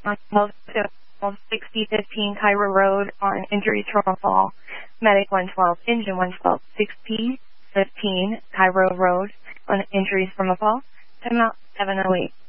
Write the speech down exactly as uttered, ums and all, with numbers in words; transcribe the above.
sixty fifteen Cairo Road on injuries from a fall. Medic one twelve, engine one twelve, sixty fifteen Cairo Road on injuries from a fall. Time out seven oh eight.